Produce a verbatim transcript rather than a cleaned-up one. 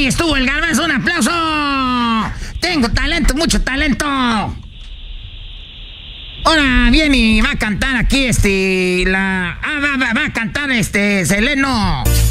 Ahí estuvo el Garbanzo, un aplauso. Tengo talento, mucho talento. Ahora viene y va a cantar aquí este, la... Ah, va, va, va a cantar este, Seleno.